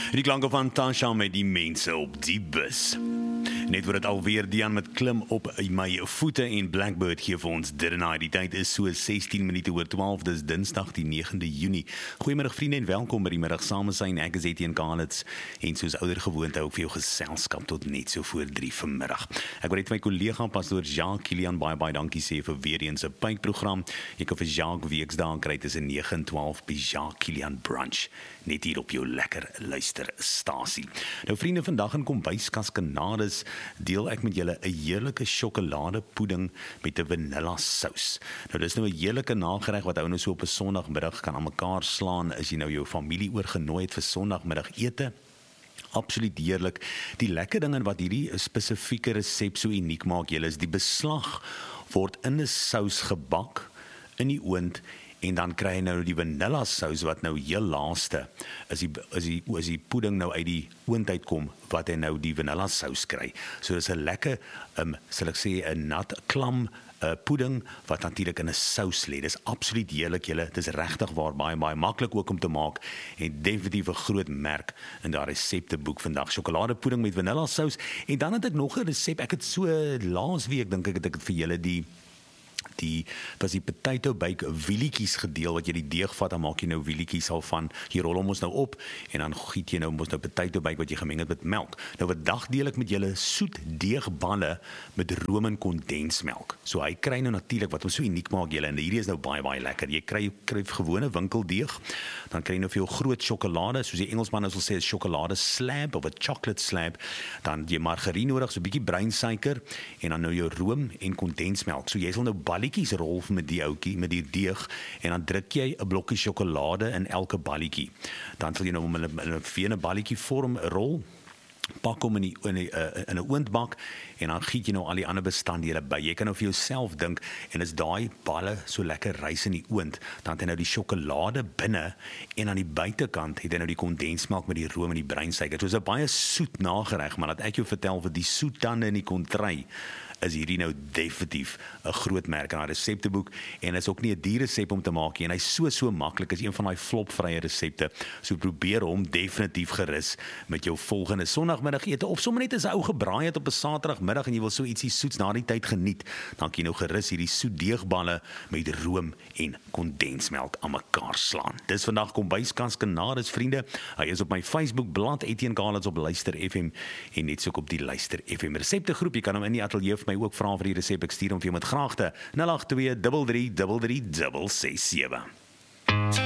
Die klanke van Tasha met die mense op die bus. Net word dit alweer Dian met klim op my voete en Blackbird gee vir ons dit en hy. Die tyd is so 16 minute oor 12, dis Dinsdag die 9de Junie. Goeiemiddag vriende en welkom by die middag saam met ek is Etienne Kalitz en soos ouer gewoonte ook vir jou geselskap tot net so voor 3 vanmiddag. Ek wil net my kollega pastoor Jacques Kilian baie dankie sê vir weer eens 'n pypprogram. Jy kan vir Jacques weksdae kry tussen 9 en 12 by Jacques Kilian Brunch net hier op jou lekker luisterstasie. Nou vriende, vandag in Kombuiskas Kanades deel ek met julle 'n heerlike sjokoladepudding met 'n vanilla sous. Nou dis nou 'n heerlike nagereg wat ou nou so op 'n Sondagmiddag kan aan mekaar slaan as jy nou jou familie oorgenooi het vir Sondagmiddagete. Absoluut heerlik. Die lekker ding en wat hierdie spesifieke resep so uniek maak, julle is die beslag word in 'n sous gebak in die oond. En dan kry jy nou die vanilla sous wat nou heel laaste is die pudding nou uit die oond uitkom wat hy nou die vanilla sous kry. So dis 'n lekker sal ek sê 'n nat klam pudding wat natuurlik in 'n sous lê. Dis absoluut heerlik julle. Dis regtig waar baie maklik ook om te maak en definitief 'n groot merk in daardie resepteboek vandag. Sjokoladepudding met vanilla sous. En dan het ek nog 'n resep. Ek het so laasweek dink ek het vir julle die potato bake wielietjies gedeel wat jy die deeg vat, dan maak jy nou wielietjies al van, jy rol hom ons nou op en dan giet jy nou mos nou potato bake wat jy gemeng het met melk. Nou vandag deel ek met julle soet deegballe met room en kondensmelk. So hy kry nou natuurlik wat hom so uniek maak julle en hierdie is nou baie lekker. Jy kry gewone winkeldeeg, dan kry jy nou vir jou groot sjokolade, soos die Engelsman sal sê 'n sjokolade slab of 'n chocolate slab, dan jy margarien nodig, so 'n bietjie breinsuiker en dan nou jou room en kondensmelk. So jy sal nou balletjies rol met die ouetjie, met die deeg en dan druk jy 'n blokkie sjokolade in elke balletjie. Dan sal jy nou in 'n vene balletjie vorm rol. Pak hom in 'n oondbak en dan giet jy nou al die ander bestanddele by. Jy kan nou vir jouself dink en as daai balle so lekker rys in die oond, dan het hy nou die sjokolade binne en aan die buitekant het hy nou die kondensmelk met die room en die breinsuiker. So is 'n baie soet nagereg, maar laat ek jou vertel vir die soettande en die kontry is hierdie nou definitief 'n groot merk in haar resepteboek en is ook nie 'n duur resep om te maak nie en hy's so maklik, is een van daai flopvrye resepte. So probeer hom definitief gerus met jou volgende Sondagmiddagete of sommer net as 'n ou gebraai het op 'n Saterdagmiddag en jy wil so ietsie soets na die tyd geniet, dan kan jy nou gerus hierdie soet deegballe met room en kondensmelk aan mekaar slaan. Dis vandag Kombuiskas Kanades vriende. Hy is op my Facebook bladsy Etienne Kalitz op Luister FM en net so op die Luister FM reseptegroep. Jy kan hom in die ateljee my ook vra vir die resep, ek stuur hom vir jou met graagte 082 33 33 667.